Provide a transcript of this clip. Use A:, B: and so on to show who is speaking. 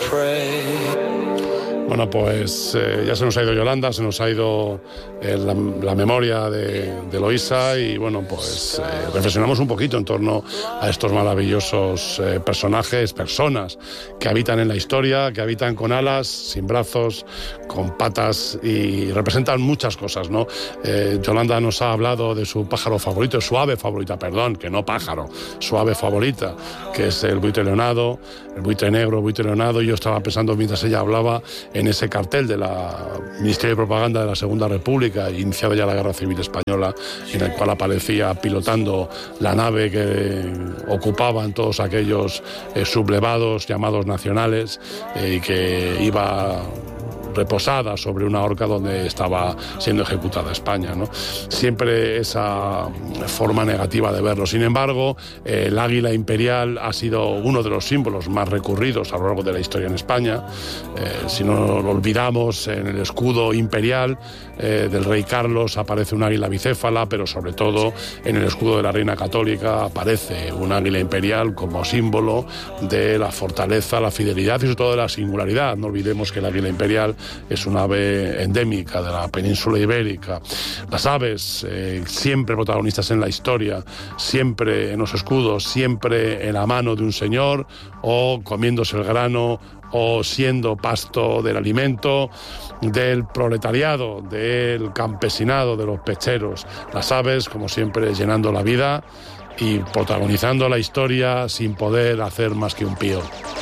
A: Bueno, pues ya se nos ha ido Yolanda, se nos ha ido la memoria de Eloísa y bueno, pues reflexionamos un poquito en torno a estos maravillosos personas que habitan en la historia, que habitan con alas, sin brazos, con patas y representan muchas cosas, ¿no? Yolanda nos ha hablado de su pájaro favorito, su ave favorita, perdón, que no pájaro, su ave favorita, que es el buitre leonado, el buitre negro, el buitre leonado. Y yo estaba pensando mientras ella hablaba en ese cartel de la Ministerio de Propaganda de la Segunda República, iniciada ya la Guerra Civil Española, en el cual aparecía pilotando la nave que ocupaban todos aquellos sublevados llamados nacionales y que iba reposada sobre una horca donde estaba siendo ejecutada España, ¿no? Siempre esa forma negativa de verlo. Sin embargo, el águila imperial ha sido uno de los símbolos más recurridos a lo largo de la historia en España. Si no lo olvidamos, en el escudo imperial del rey Carlos aparece un águila bicéfala, pero sobre todo en el escudo de la reina católica aparece un águila imperial como símbolo de la fortaleza, la fidelidad y sobre todo de la singularidad. No olvidemos que el águila imperial es una ave endémica de la península ibérica. Las aves siempre protagonistas en la historia, siempre en los escudos, siempre en la mano de un señor o comiéndose el grano o siendo pasto del alimento del proletariado, del campesinado, de los pecheros. Las aves, como siempre, llenando la vida y protagonizando la historia sin poder hacer más que un pío.